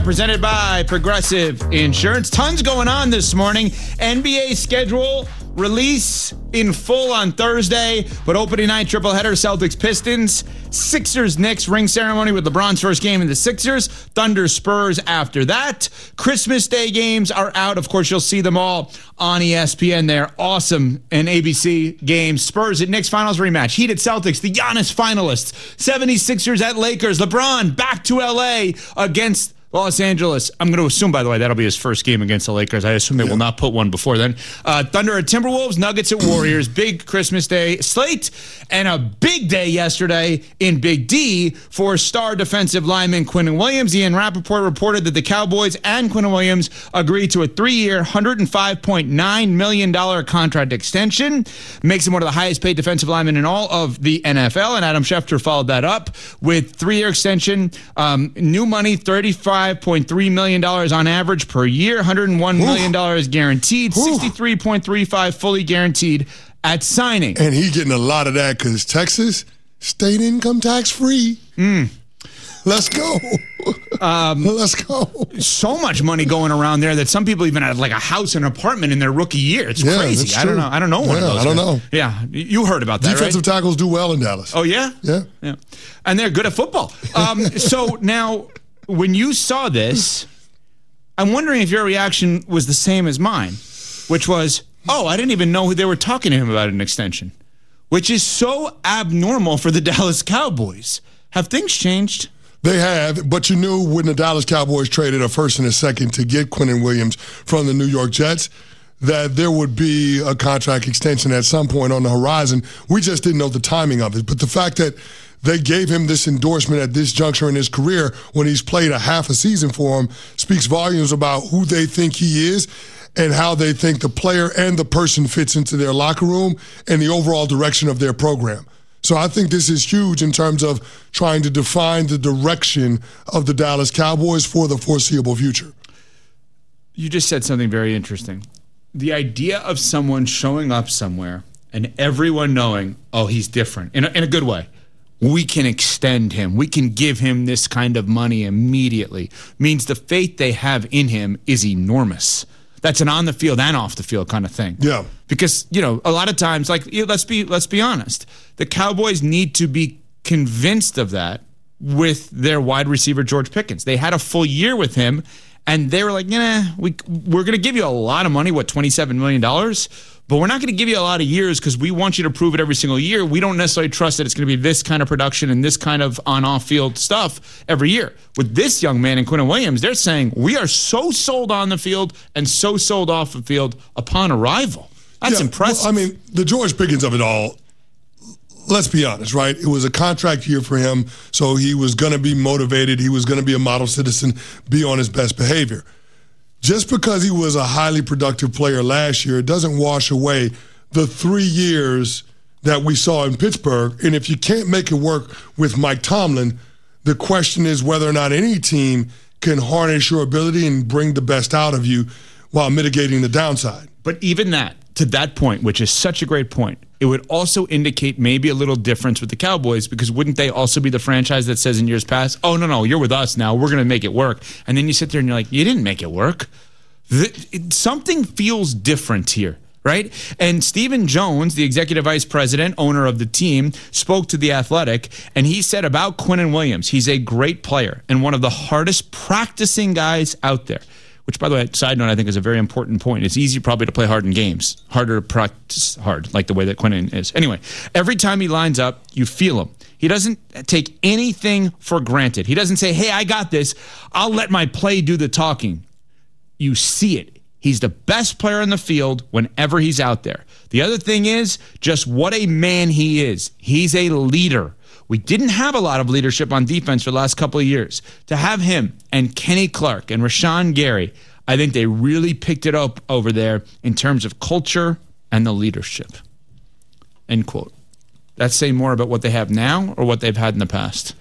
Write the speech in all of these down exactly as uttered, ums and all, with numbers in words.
Presented by Progressive Insurance. Tons going on this morning. N B A schedule release in full on Thursday, but opening night triple-header, Celtics Pistons, Sixers Knicks ring ceremony with LeBron's first game in the Sixers, Thunder Spurs after that. Christmas Day games are out. Of course, you'll see them all on E S P N. They're awesome and A B C games. Spurs at Knicks finals rematch. Heat at Celtics, the Giannis finalists. seventy-sixers at Lakers. LeBron back to L A against Los Angeles. I'm going to assume, by the way, that'll be his first game against the Lakers. I assume they yeah. will not put one before then. Uh, Thunder at Timberwolves, Nuggets at Warriors. Big Christmas Day slate, and a big day yesterday in Big D for star defensive lineman Quinnen Williams. Ian Rappaport reported that the Cowboys and Quinnen Williams agreed to a three-year, one hundred five point nine million dollars contract extension. Makes him one of the highest-paid defensive linemen in all of the N F L, and Adam Schefter followed that up with three-year extension, um, new money, thirty-five point three million dollars on average per year, one hundred one million dollars guaranteed, sixty-three point three five fully guaranteed at signing. And he's getting a lot of that because Texas, state income tax free. Mm. Let's go. Um, Let's go. So much money going around there that some people even had like a house and apartment in their rookie year. It's yeah, crazy. I don't know. I don't know one yeah, of those. I don't guys. know. Yeah, you heard about that, Defensive right? tackles do well in Dallas. Oh, yeah? Yeah. Yeah. And they're good at football. Um, so now, when you saw this, I'm wondering if your reaction was the same as mine, which was, oh, I didn't even know who they were talking to him about an extension, which is so abnormal for the Dallas Cowboys. Have things changed? They have, but you knew when the Dallas Cowboys traded a first and a second to get Quinnen Williams from the New York Jets that there would be a contract extension at some point on the horizon. We just didn't know the timing of it. But the fact that they gave him this endorsement at this juncture in his career when he's played a half a season for him speaks volumes about who they think he is and how they think the player and the person fits into their locker room and the overall direction of their program. So I think this is huge in terms of trying to define the direction of the Dallas Cowboys for the foreseeable future. You just said something very interesting. The idea of someone showing up somewhere and everyone knowing, oh, he's different, in a, in a good way. We can extend him. We can give him this kind of money immediately. Means the faith they have in him is enormous. That's an on the field and off the field kind of thing. Yeah. Because, you know, a lot of times, like, let's be let's be honest. The Cowboys need to be convinced of that with their wide receiver, George Pickens. They had a full year with him, and they were like, nah, we, we're going to give you a lot of money, what, twenty-seven million dollars? But we're not going to give you a lot of years because we want you to prove it every single year. We don't necessarily trust that it's going to be this kind of production and this kind of on-off field stuff every year. With this young man in Quinnen Williams, they're saying we are so sold on the field and so sold off the field upon arrival. That's yeah, impressive. Well, I mean, the George Pickens of it all, let's be honest, right? It was a contract year for him, so he was going to be motivated. He was going to be a model citizen, be on his best behavior. Just because he was a highly productive player last year, it doesn't wash away the three years that we saw in Pittsburgh. And if you can't make it work with Mike Tomlin, the question is whether or not any team can harness your ability and bring the best out of you while mitigating the downside. But even that, to that point, which is such a great point, it would also indicate maybe a little difference with the Cowboys, because wouldn't they also be the franchise that says in years past, oh, no, no, you're with us now, we're going to make it work. And then you sit there and you're like, you didn't make it work. The, it, something feels different here, right? And Stephen Jones, the executive vice president, owner of the team, spoke to The Athletic, and he said about Quinnen Williams, he's a great player and one of the hardest practicing guys out there. Which, by the way, side note, I think is a very important point. It's easy probably to play hard in games, harder to practice hard, like the way that Quinnen is. Anyway, every time he lines up, you feel him. He doesn't take anything for granted. He doesn't say, hey, I got this. I'll let my play do the talking. You see it. He's the best player in the field whenever he's out there. The other thing is just what a man he is. He's a leader. We didn't have a lot of leadership on defense for the last couple of years. To have him and Kenny Clark and Rashawn Gary, I think they really picked it up over there in terms of culture and the leadership. End quote. That say more about what they have now or what they've had in the past?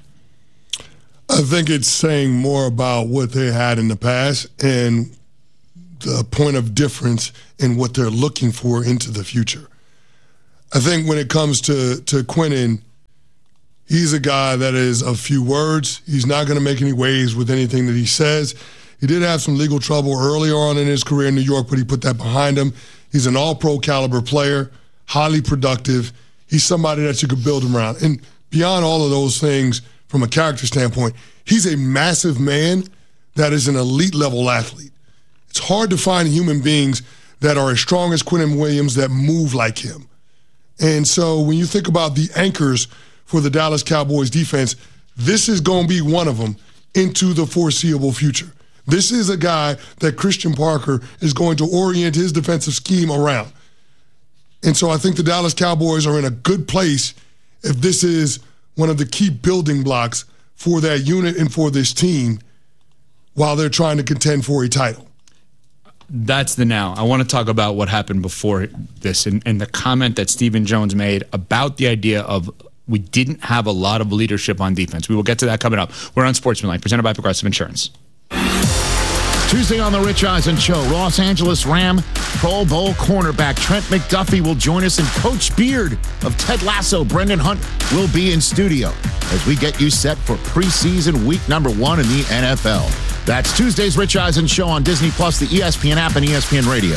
I think it's saying more about what they had in the past and the point of difference in what they're looking for into the future. I think when it comes to, to Quinnen, He's a guy that is a few words. He's not going to make any waves with anything that he says. He did have some legal trouble earlier on in his career in New York, but he put that behind him. He's an all-pro caliber player, highly productive. He's somebody that you could build him around. And beyond all of those things, from a character standpoint, he's a massive man that is an elite-level athlete. It's hard to find human beings that are as strong as Quinnen Williams that move like him. And so when you think about the anchors for the Dallas Cowboys defense, this is going to be one of them into the foreseeable future. This is a guy that Christian Parker is going to orient his defensive scheme around. And so I think the Dallas Cowboys are in a good place if this is one of the key building blocks for that unit and for this team while they're trying to contend for a title. That's the now. I want to talk about what happened before this and, and the comment that Stephen Jones made about the idea of we didn't have a lot of leadership on defense. We will get to that coming up. We're on Sportsmanlike, presented by Progressive Insurance. Tuesday on The Rich Eisen Show, Los Angeles Ram Pro Bowl cornerback Trent McDuffie will join us, and Coach Beard of Ted Lasso, Brendan Hunt, will be in studio as we get you set for preseason week number one in the N F L. That's Tuesday's Rich Eisen Show on Disney Plus, the E S P N app, and E S P N Radio.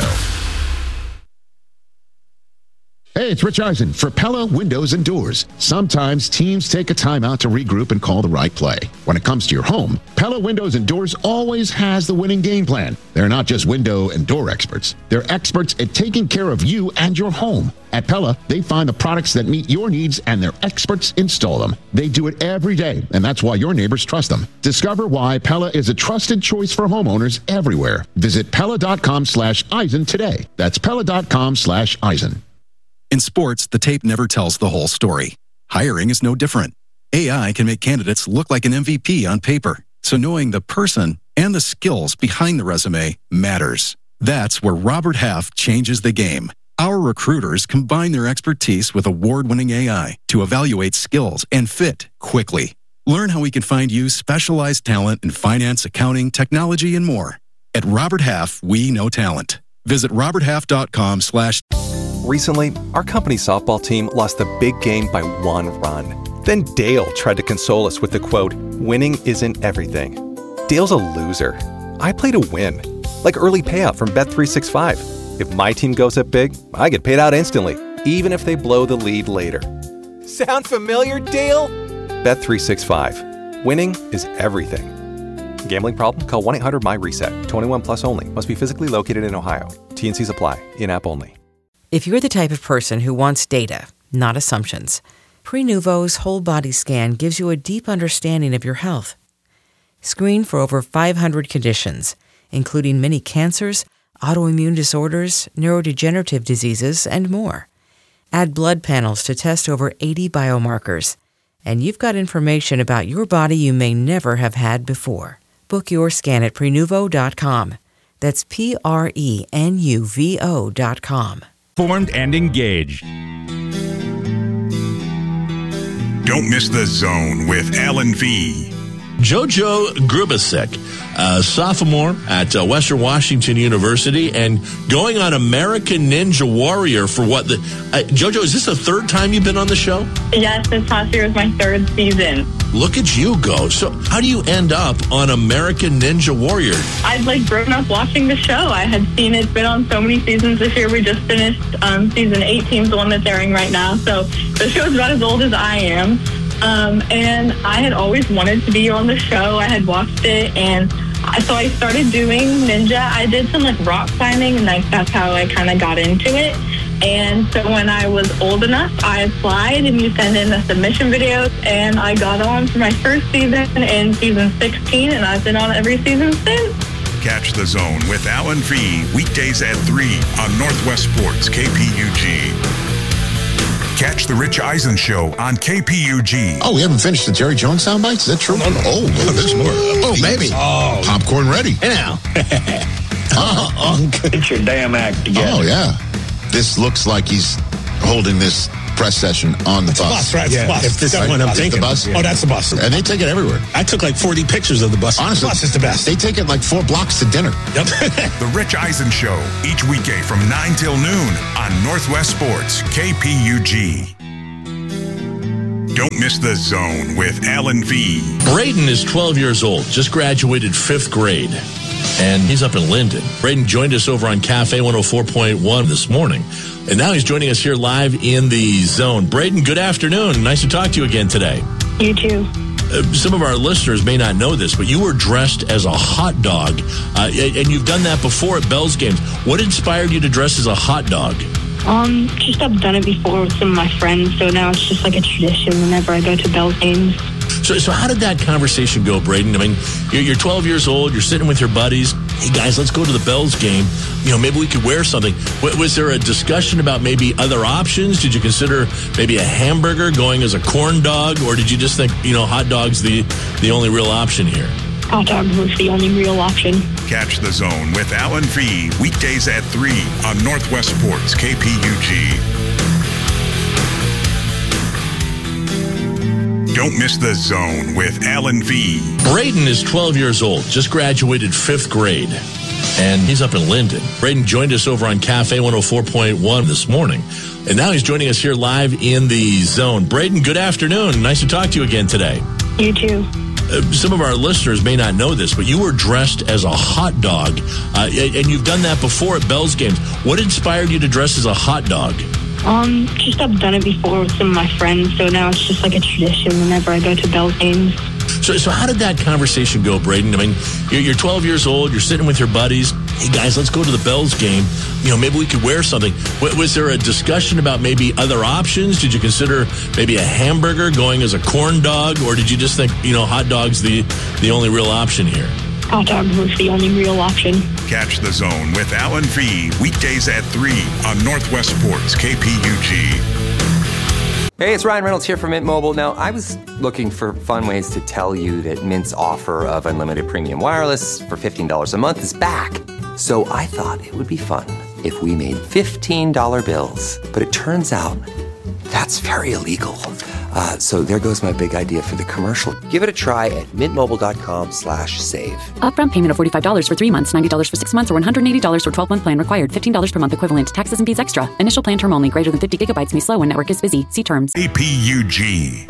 Hey, it's Rich Eisen for Pella Windows and Doors. Sometimes teams take a timeout to regroup and call the right play. When it comes to your home, Pella Windows and Doors always has the winning game plan. They're not just window and door experts. They're experts at taking care of you and your home. At Pella, they find the products that meet your needs and their experts install them. They do it every day, and that's why your neighbors trust them. Discover why Pella is a trusted choice for homeowners everywhere. Visit Pella.com slash Eisen today. That's Pella.com slash Eisen. In sports, the tape never tells the whole story. Hiring is no different. A I can make candidates look like an M V P on paper, so knowing the person and the skills behind the resume matters. That's where Robert Half changes the game. Our recruiters combine their expertise with award-winning A I to evaluate skills and fit quickly. Learn how we can find you specialized talent in finance, accounting, technology, and more. At Robert Half, we know talent. Visit roberthalf.com slash Recently, our company softball team lost the big game by one run. Then Dale tried to console us with the quote, "Winning isn't everything." Dale's a loser. I play to win. Like early payout from Bet three sixty-five. If my team goes up big, I get paid out instantly, even if they blow the lead later. Sound familiar, Dale? Bet three sixty-five. Winning is everything. Gambling problem? Call one eight hundred M Y reset. twenty-one plus only. Must be physically located in Ohio. T N Cs apply. In-app only. If you're the type of person who wants data, not assumptions, Prenuvo's whole body scan gives you a deep understanding of your health. Screen for over five hundred conditions, including many cancers, autoimmune disorders, neurodegenerative diseases, and more. Add blood panels to test over eighty biomarkers, and you've got information about your body you may never have had before. Book your scan at Prenuvo dot com. That's P R E N U V O dot com. Informed and engaged. Don't miss The Zone with Alan V. Jojo Grubasek, a sophomore at uh, Western Washington University, and going on American Ninja Warrior for what the... Uh, Jojo, is this the third time you've been on the show? Yes, this past year was my third season. Look at you go. So how do you end up on American Ninja Warrior? I'd like grown up watching the show. I had seen it been on so many seasons this year. We just finished um, season eighteen, the one that's airing right now. So the show's about as old as I am. Um, and I had always wanted to be on the show. I had watched it, and I, so I started doing ninja. I did some like rock climbing, and like that's how I kind of got into it. And so when I was old enough, I applied, and you send in the submission videos, and I got on for my first season in season sixteen, and I've been on every season since. Catch The Zone with Alan V. weekdays at three on Northwest Sports K P U G. Catch The Rich Eisen Show on K P U G. Oh, we haven't finished the Jerry Jones soundbites? Is that true? No, no. Oh, no, there's more. Oh, maybe. Oh. Popcorn ready. Hey now. oh, oh. Get your damn act together. Oh, yeah. This looks like he's holding this press session on the it's bus. A bus, right? It's yeah. a bus. If this right? is what I'm Is thinking. The bus? Oh, that's the bus. And they take it everywhere. I took like forty pictures of the bus. Honestly, the bus is the best. They take it like four blocks to dinner. Yep. The Rich Eisen Show, each weekday from nine till noon on Northwest Sports, K P U G. Don't miss The Zone with Alan V. Braden is twelve years old, just graduated fifth grade, and he's up in Linden. Braden joined us over on Cafe one oh four point one this morning, and now he's joining us here live in The Zone. Braden, good afternoon. Nice to talk to you again today. You too. Uh, some of our listeners may not know this, but you were dressed as a hot dog, uh, and you've done that before at Bell's games. What inspired you to dress as a hot dog? Um, just I've done it before with some of my friends, so now it's just like a tradition whenever I go to Bell's games. So, so how did that conversation go, Braden? I mean, you're, you're twelve years old, you're sitting with your buddies. Hey, guys, let's go to the Bell's game. You know, maybe we could wear something. W- was there a discussion about maybe other options? Did you consider maybe a hamburger going as a corn dog, or did you just think, you know, hot dog's the, the only real option here? Hot dog was the only real option. Catch The Zone with Alan V. weekdays at three on Northwest Sports K P U G. Don't miss The Zone with Alan V. Braden is twelve years old, just graduated fifth grade, and he's up in Linden. Braden joined us over on Cafe one oh four point one this morning, and now he's joining us here live in The Zone. Braden, good afternoon. Nice to talk to you again today. You too. Uh, some of our listeners may not know this, but you were dressed as a hot dog, uh, and you've done that before at Bell's games. What inspired you to dress as a hot dog? Um, just I've done it before with some of my friends, so now it's just like a tradition whenever I go to Bell's games. So, so how did that conversation go, Braden? I mean, you're, you're twelve years old, you're sitting with your buddies. Hey, guys, let's go to the Bell's game. You know, maybe we could wear something. W- was there a discussion about maybe other options? Did you consider maybe a hamburger going as a corn dog, or did you just think, you know, hot dog's the, the only real option here? Hot dog was the only real option. Catch The Zone with Alan V. weekdays at three on Northwest Sports K P U G. Hey, it's Ryan Reynolds here from Mint Mobile. Now, I was looking for fun ways to tell you that Mint's offer of unlimited premium wireless for fifteen dollars a month is back. So I thought it would be fun if we made fifteen dollar bills. But it turns out that's very illegal. Uh, so there goes my big idea for the commercial. Give it a try at mintmobile.com slash save. Upfront payment of forty-five dollars for three months, ninety dollars for six months, or one hundred eighty dollars for twelve-month plan required. fifteen dollars per month equivalent. Taxes and fees extra. Initial plan term only. Greater than fifty gigabytes may slow when network is busy. See terms. K P U G.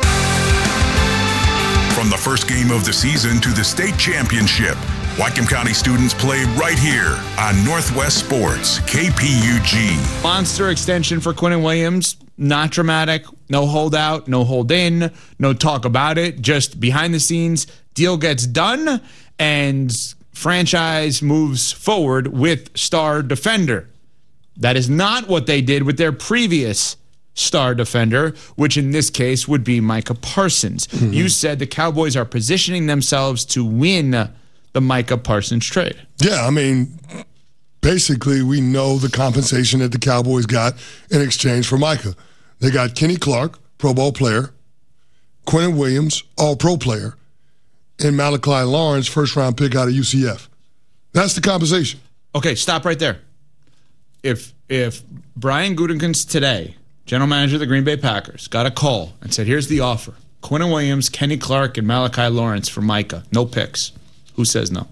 From the first game of the season to the state championship, Whatcom County students play right here on Northwest Sports K P U G. Monster extension for Quinnen Williams. Not dramatic, no holdout, no hold in, no talk about it, just behind the scenes, deal gets done, and franchise moves forward with star defender. That is not what they did with their previous star defender, which in this case would be Micah Parsons. Mm-hmm. You said the Cowboys are positioning themselves to win the Micah Parsons trade. Yeah, I mean, basically we know the compensation that the Cowboys got in exchange for Micah. They got Kenny Clark, Pro Bowl player, Quinnen Williams, All-Pro player, and Malachi Lawrence, first-round pick out of U C F. That's the compensation. Okay, stop right there. If if Brian Gutekunst today, general manager of the Green Bay Packers, got a call and said, here's the offer, Quinnen Williams, Kenny Clark, and Malachi Lawrence for Micah, no picks, who says no?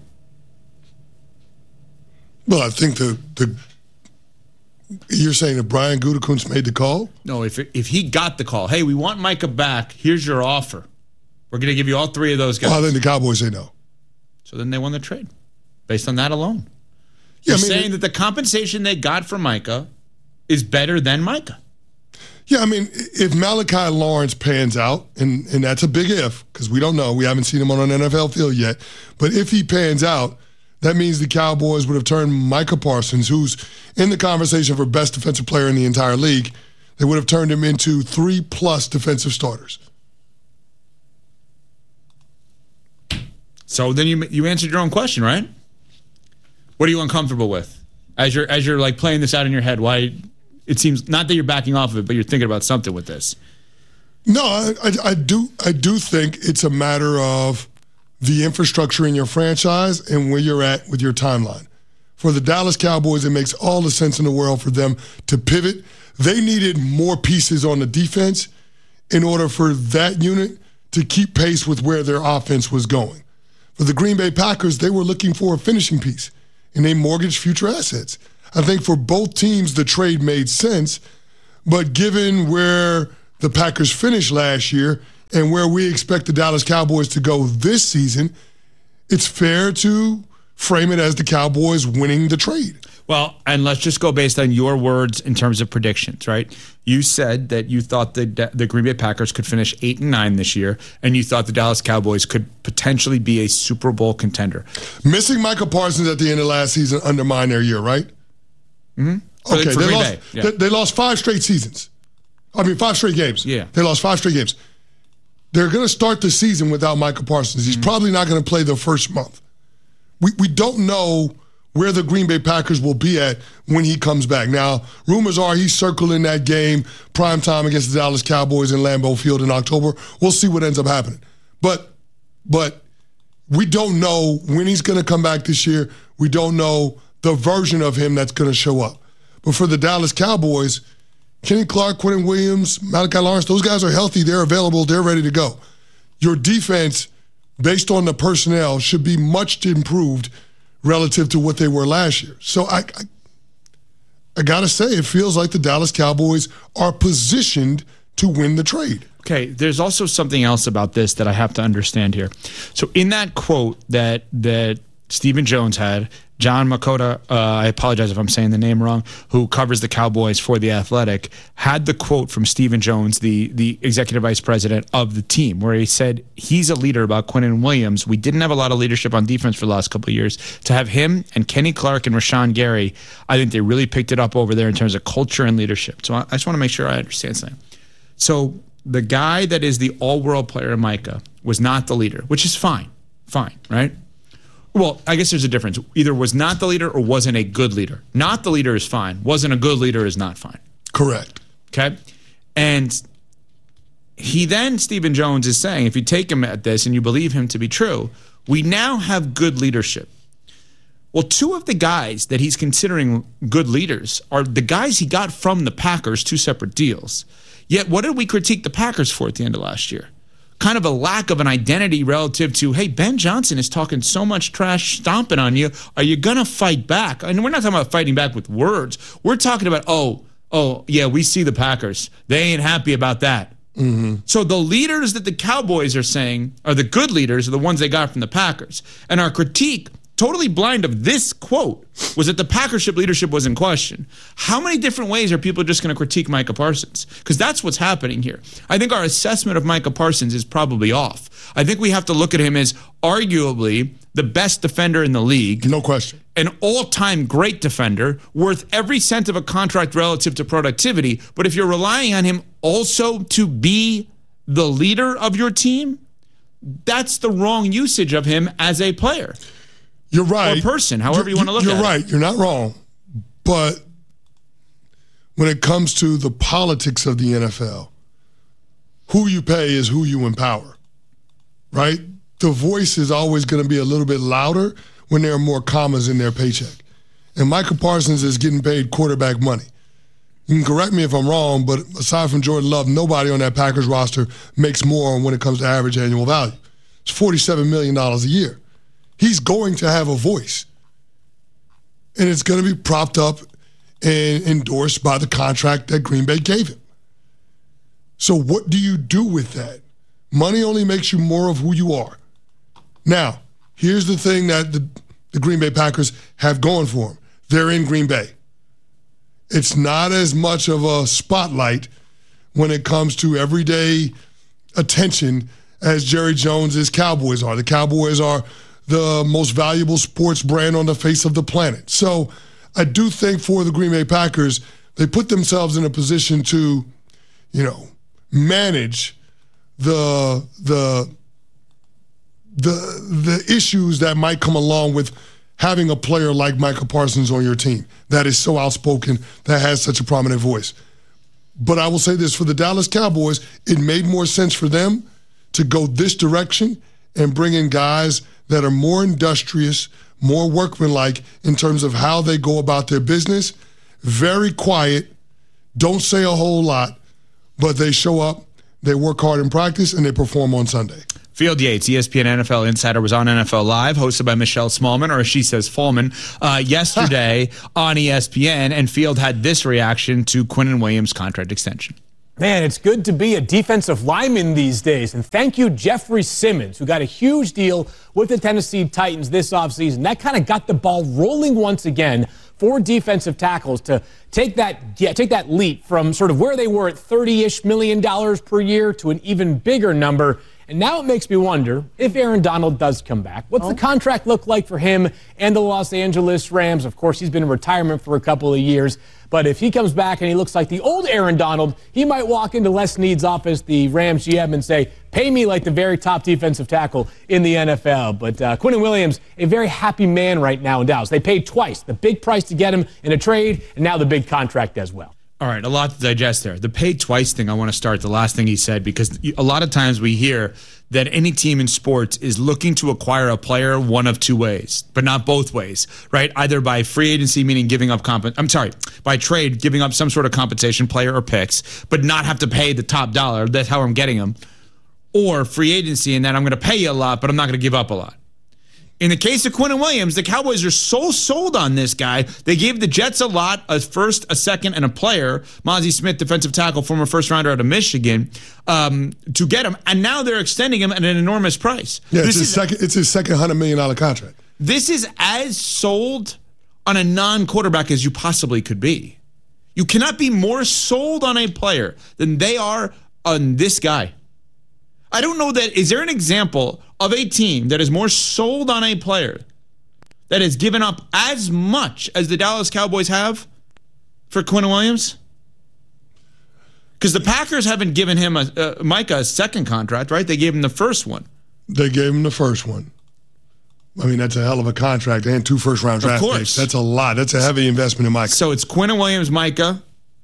Well, I think the the you're saying that Brian Gutekunst made the call? No, if if he got the call, hey, we want Micah back. Here's your offer. We're going to give you all three of those guys. Well, I think the Cowboys say no. So then they won the trade based on that alone. You're yeah, I mean, saying that the compensation they got for Micah is better than Micah. Yeah, I mean, if Malachi Lawrence pans out, and, and that's a big if, because we don't know. We haven't seen him on an N F L field yet. But if he pans out, that means the Cowboys would have turned Micah Parsons, who's in the conversation for best defensive player in the entire league, they would have turned him into three-plus defensive starters. So then you you answered your own question, right? What are you uncomfortable with? As you're, as you're like playing this out in your head, why it seems, not that you're backing off of it, but you're thinking about something with this. No, I, I, I do I do think it's a matter of the infrastructure in your franchise and where you're at with your timeline. For the Dallas Cowboys, it makes all the sense in the world for them to pivot. They needed more pieces on the defense in order for that unit to keep pace with where their offense was going. For the Green Bay Packers, they were looking for a finishing piece, and they mortgaged future assets. I think for both teams, the trade made sense, but given where the Packers finished last year and where we expect the Dallas Cowboys to go this season, it's fair to frame it as the Cowboys winning the trade. Well, and let's just go based on your words in terms of predictions, right? You said that you thought the the Green Bay Packers could finish eight and nine this year, and you thought the Dallas Cowboys could potentially be a Super Bowl contender. Missing Micah Parsons at the end of last season undermined their year, right? Mm-hmm. For, okay, for they Green lost. Bay. Yeah. They, they lost five straight seasons. I mean, five straight games. Yeah, they lost five straight games. They're going to start the season without Micah Parsons. He's mm-hmm. probably not going to play the first month. We we don't know where the Green Bay Packers will be at when he comes back. Now, rumors are he's circling that game, prime time against the Dallas Cowboys in Lambeau Field in October. We'll see what ends up happening. But but we don't know when he's going to come back this year. We don't know the version of him that's going to show up. But for the Dallas Cowboys, Kenny Clark, Quentin Williams, Malachi Lawrence, those guys are healthy. They're available. They're ready to go. Your defense, based on the personnel, should be much improved relative to what they were last year. So I, I, I got to say, it feels like the Dallas Cowboys are positioned to win the trade. Okay, there's also something else about this that I have to understand here. So in that quote that that Stephen Jones had, John Makota, uh, I apologize if I'm saying the name wrong, who covers the Cowboys for The Athletic, had the quote from Stephen Jones, the, the executive vice president of the team, where he said he's a leader about Quentin Williams. We didn't have a lot of leadership on defense for the last couple of years. To have him and Kenny Clark and Rashawn Gary, I think they really picked it up over there in terms of culture and leadership. So I, I just want to make sure I understand something. So the guy that is the all-world player, Micah, was not the leader, which is fine. Fine, right? Well, I guess there's a difference. Either was not the leader or wasn't a good leader. Not the leader is fine. Wasn't a good leader is not fine. Correct. Okay? And he then, Stephen Jones, is saying, if you take him at this and you believe him to be true, we now have good leadership. Well, two of the guys that he's considering good leaders are the guys he got from the Packers, two separate deals. Yet, what did we critique the Packers for at the end of last year? Kind of a lack of an identity relative to, hey, Ben Johnson is talking so much trash stomping on you. Are you going to fight back? And we're not talking about fighting back with words. We're talking about, oh, oh, yeah, we see the Packers. They ain't happy about that. Mm-hmm. So the leaders that the Cowboys are saying are the good leaders are the ones they got from the Packers. And our critique, totally blind of this quote, was that the Packership leadership was in question. How many different ways are people just going to critique Micah Parsons? Because that's what's happening here. I think our assessment of Micah Parsons is probably off. I think we have to look at him as arguably the best defender in the league. No question. An all-time great defender, worth every cent of a contract relative to productivity. But if you're relying on him also to be the leader of your team, that's the wrong usage of him as a player. You're right. Or person, however you're, you want to look at at it. You're right. You're not wrong. But when it comes to the politics of the N F L, who you pay is who you empower, right? The voice is always going to be a little bit louder when there are more commas in their paycheck. And Micah Parsons is getting paid quarterback money. You can correct me if I'm wrong, but aside from Jordan Love, nobody on that Packers roster makes more when it comes to average annual value. It's forty-seven million dollars a year. He's going to have a voice. And it's going to be propped up and endorsed by the contract that Green Bay gave him. So what do you do with that? Money only makes you more of who you are. Now, here's the thing that the, the Green Bay Packers have going for them. They're in Green Bay. It's not as much of a spotlight when it comes to everyday attention as Jerry Jones's Cowboys are. The Cowboys are the most valuable sports brand on the face of the planet. So I do think for the Green Bay Packers, they put themselves in a position to, you know, manage the the the the issues that might come along with having a player like Micah Parsons on your team that is so outspoken, that has such a prominent voice. But I will say this, for the Dallas Cowboys, it made more sense for them to go this direction and bring in guys that are more industrious, more workmanlike in terms of how they go about their business. Very quiet, don't say a whole lot, but they show up, they work hard in practice, and they perform on Sunday. Field Yates, E S P N N F L Insider, was on N F L Live, hosted by Michelle Smallman, or as she says, Fallman, uh, yesterday on E S P N, and Field had this reaction to Quentin Williams' contract extension. Man, it's good to be a defensive lineman these days. And thank you, Jeffrey Simmons, who got a huge deal with the Tennessee Titans this offseason. That kind of got the ball rolling once again for defensive tackles to take that yeah, take that leap from sort of where they were at thirty-ish million dollars per year to an even bigger number. And now it makes me wonder if Aaron Donald does come back. What's oh. the contract look like for him and the Los Angeles Rams? Of course, he's been in retirement for a couple of years. But if he comes back and he looks like the old Aaron Donald, he might walk into Les Snead's office, the Rams G M, and say, pay me like the very top defensive tackle in the N F L. But uh, Quinnen Williams, a very happy man right now in Dallas. They paid twice, the big price to get him in a trade, and now the big contract as well. All right, a lot to digest there. The paid twice thing, I want to start the last thing he said, because a lot of times we hear that any team in sports is looking to acquire a player one of two ways, but not both ways, right? Either by free agency, meaning giving up comp- I'm sorry, by trade, giving up some sort of compensation, player or picks, but not have to pay the top dollar. That's how I'm getting them. Or free agency, and then I'm going to pay you a lot, but I'm not going to give up a lot. In the case of Quinnen Williams, the Cowboys are so sold on this guy, they gave the Jets a lot, a first, a second, and a player, Mozzie Smith, defensive tackle, former first-rounder out of Michigan, um, to get him, and now they're extending him at an enormous price. Yeah, this it's his, is, second, it's his second one hundred million dollars contract. This is as sold on a non-quarterback as you possibly could be. You cannot be more sold on a player than they are on this guy. I don't know that, is there an example of a team that is more sold on a player that has given up as much as the Dallas Cowboys have for Quinnen Williams? Because the Packers haven't given him, a, uh, Micah, a second contract, right? They gave him the first one. They gave him the first one. I mean, that's a hell of a contract and two first-round draft of course. picks. That's a lot. That's a heavy investment in Micah. So it's Quinnen Williams, Micah.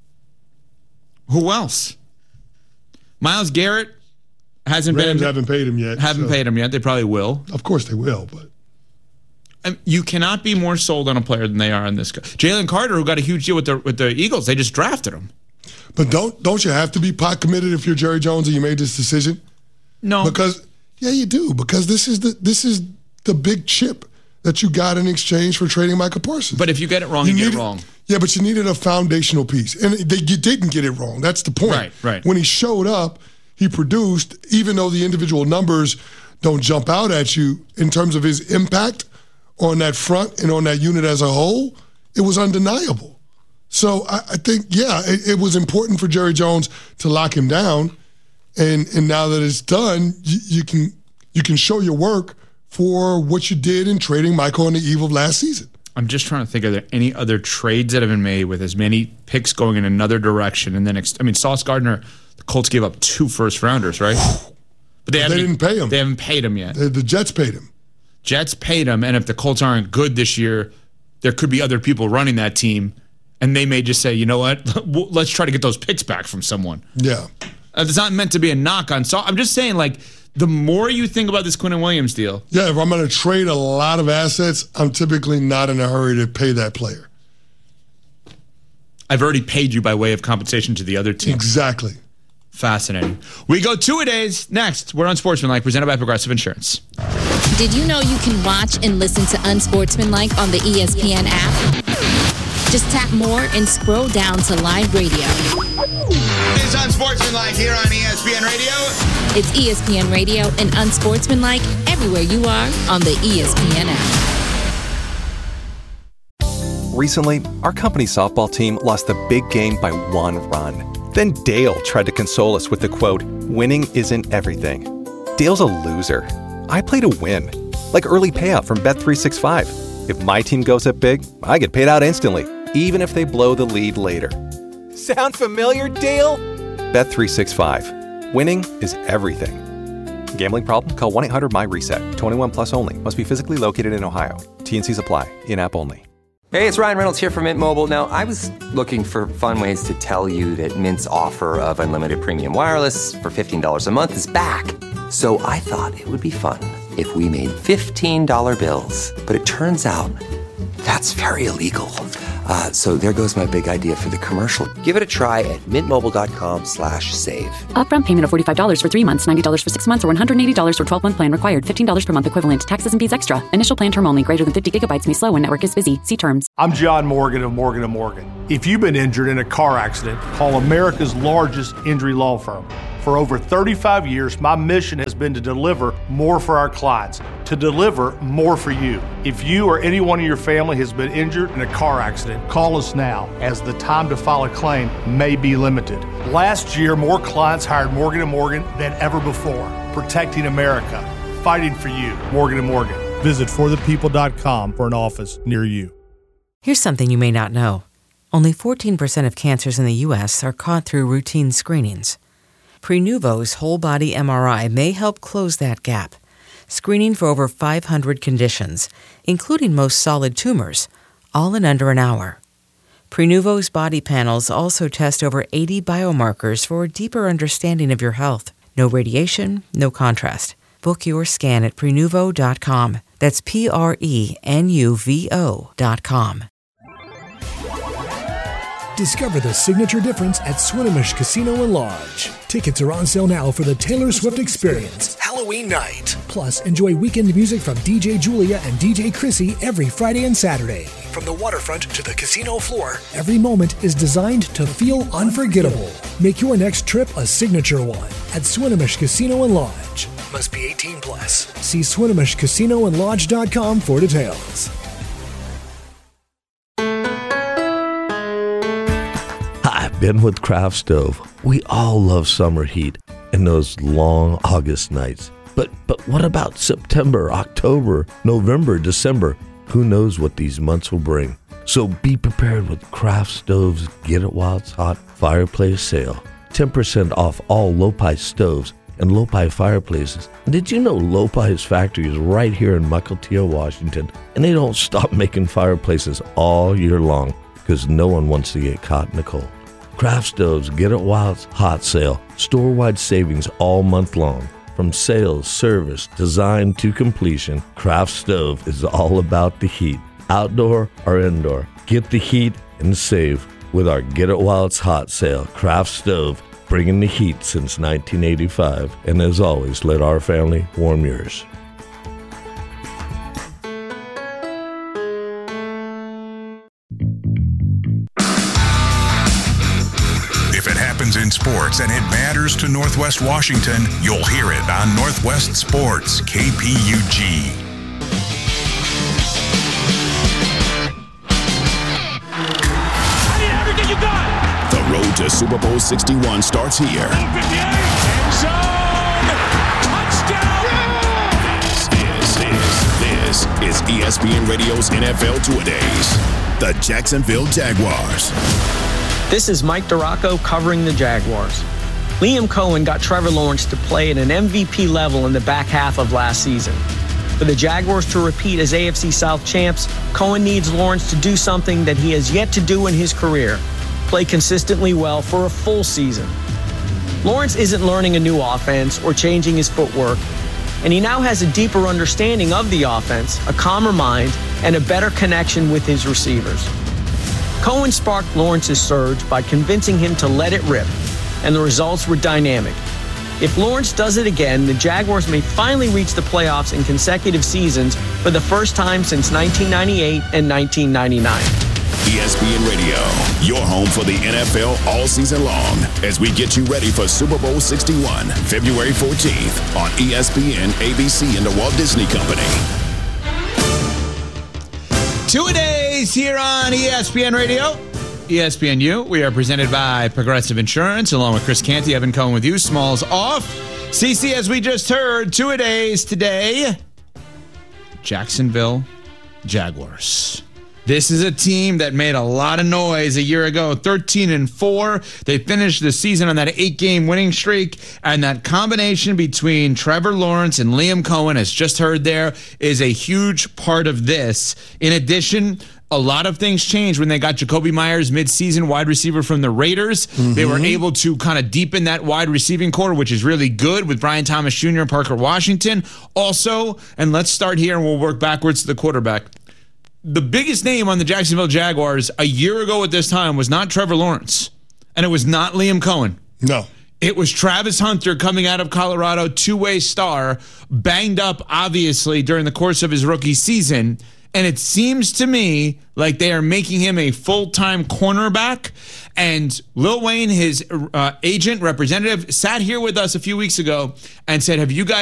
Who else? Myles Garrett. Hasn't Rams been, haven't paid him yet. Haven't so. paid him yet. They probably will. Of course they will, but um, you cannot be more sold on a player than they are on this guy. Jalen Carter, who got a huge deal with the with the Eagles, they just drafted him. But don't don't you have to be pot committed if you're Jerry Jones and you made this decision? No, because yeah, you do. Because this is the this is the big chip that you got in exchange for trading Micah Parsons. But if you get it wrong, you, you get needed, it wrong. Yeah, but you needed a foundational piece, and they, you didn't get it wrong. That's the point. Right, right. When he showed up, he produced, even though the individual numbers don't jump out at you in terms of his impact on that front and on that unit as a whole, it was undeniable. So I, I think, yeah, it, it was important for Jerry Jones to lock him down, and and now that it's done, you, you can you can show your work for what you did in trading Michael on the eve of last season. I'm just trying to think, are there any other trades that have been made with as many picks going in another direction? And then, ex- I mean, Sauce Gardner, the Colts gave up two first-rounders, right? But they, but they didn't pay him. They haven't paid him yet. The, the Jets paid him. Jets paid him, and if the Colts aren't good this year, there could be other people running that team, and they may just say, you know what, let's try to get those picks back from someone. Yeah. Uh, it's not meant to be a knock on Sauce. I'm just saying, like, the more you think about this Quinnen Williams deal. Yeah, if I'm going to trade a lot of assets, I'm typically not in a hurry to pay that player. I've already paid you by way of compensation to the other team. Exactly. Fascinating. We go two-a-days next. We're Unsportsmanlike, presented by Progressive Insurance. Did you know you can watch and listen to Unsportsmanlike on the E S P N app? Just tap more and scroll down to live radio. It's Unsportsmanlike here on E S P N Radio. It's E S P N Radio and Unsportsmanlike everywhere you are on the E S P N app. Recently, our company softball team lost the big game by one run. Then Dale tried to console us with the quote, winning isn't everything. Dale's a loser. I play to win. Like early payout from Bet three sixty-five. If my team goes up big, I get paid out instantly, even if they blow the lead later. Sound familiar, Dale? Bet three sixty-five. Winning is everything. Gambling problem? Call one eight hundred my reset. twenty-one plus only. Must be physically located in Ohio. T N Cs apply. In-app only. Hey, it's Ryan Reynolds here from Mint Mobile. Now, I was looking for fun ways to tell you that Mint's offer of unlimited premium wireless for fifteen dollars a month is back. So I thought it would be fun if we made fifteen dollar bills. But it turns out that's very illegal. Uh, so there goes my big idea for the commercial. Give it a try at mintmobile.com slash save. Upfront payment of forty-five dollars for three months, ninety dollars for six months, or one hundred eighty dollars for twelve-month plan required. fifteen dollars per month equivalent. Taxes and fees extra. Initial plan term only. Greater than fifty gigabytes may slow when network is busy. See terms. I'm John Morgan of Morgan and Morgan. If you've been injured in a car accident, call America's largest injury law firm. For over thirty-five years, my mission has been to deliver more for our clients, to deliver more for you. If you or anyone in your family has been injured in a car accident, call us now, as the time to file a claim may be limited. Last year, more clients hired Morgan and Morgan than ever before, protecting America, fighting for you. Morgan and Morgan. Visit for the people dot com for an office near you. Here's something you may not know. Only fourteen percent of cancers in the U S are caught through routine screenings. Prenuvo's whole-body M R I may help close that gap, screening for over five hundred conditions, including most solid tumors, all in under an hour. Prenuvo's body panels also test over eighty biomarkers for a deeper understanding of your health. No radiation, no contrast. Book your scan at prenuvo dot com. That's P R E N U V O dot com. Discover the signature difference at Swinomish Casino and Lodge. Tickets are on sale now for the Taylor Swift Experience, Halloween night. Plus, enjoy weekend music from D J Julia and D J Chrissy every Friday and Saturday. From the waterfront to the casino floor, every moment is designed to feel unforgettable. Make your next trip a signature one at Swinomish Casino and Lodge. Must be eighteen plus. See Swinomish Casino and Lodge dot com for details. Ben with Craft Stove. We all love summer heat and those long August nights. But but what about September, October, November, December? Who knows what these months will bring? So be prepared with Craft Stove's Get It While It's Hot fireplace sale. ten percent off all Lopi stoves and Lopi fireplaces. And did you know Lopi's factory is right here in Mukilteo, Washington, and they don't stop making fireplaces all year long because no one wants to get caught in the cold. Craft Stove's Get It While It's Hot sale. Store-wide savings all month long. From sales, service, design to completion, Craft Stove is all about the heat. Outdoor or indoor, get the heat and save with our Get It While It's Hot sale. Craft Stove, bringing the heat since nineteen eighty-five. And as always, let our family warm yours. In sports and it matters to Northwest Washington, you'll hear it on Northwest Sports, K P U G. I need everything you got. The road to Super Bowl sixty-one starts here. End zone. Touchdown. Yeah! This is, this is E S P N Radio's N F L Two-A-Days. The Jacksonville Jaguars. This is Mike Duraco covering the Jaguars. Liam Cohen got Trevor Lawrence to play at an M V P level in the back half of last season. For the Jaguars to repeat as A F C South champs, Cohen needs Lawrence to do something that he has yet to do in his career, play consistently well for a full season. Lawrence isn't learning a new offense or changing his footwork, and he now has a deeper understanding of the offense, a calmer mind, and a better connection with his receivers. Cohen sparked Lawrence's surge by convincing him to let it rip, and the results were dynamic. If Lawrence does it again, the Jaguars may finally reach the playoffs in consecutive seasons for the first time since nineteen ninety-eight and nineteen ninety-nine. E S P N Radio, your home for the N F L all season long, as we get you ready for Super Bowl sixty-one, February fourteenth on E S P N, A B C, and the Walt Disney Company. Two-a-days here on E S P N Radio, E S P N U. We are presented by Progressive Insurance, along with Chris Canty. Evan Cohen with you. Smalls off. Cece, as we just heard, two-a-days today. Jacksonville Jaguars. This is a team that made a lot of noise a year ago, thirteen and four. They finished the season on that eight-game winning streak, and that combination between Trevor Lawrence and Liam Cohen, as just heard there, is a huge part of this. In addition, a lot of things changed when they got Jacoby Myers, midseason wide receiver from the Raiders. Mm-hmm. They were able to kind of deepen that wide receiving core, which is really good, with Brian Thomas Junior and Parker Washington. Also, and let's start here and we'll work backwards to the quarterback. the biggest name on the Jacksonville Jaguars a year ago at this time was not Trevor Lawrence, and it was not Liam Cohen. No. It was Travis Hunter coming out of Colorado, two-way star, banged up, obviously, during the course of his rookie season. And it seems to me like they are making him a full-time cornerback. And Lil Wayne, his uh, agent, representative, sat here with us a few weeks ago and said, have you guys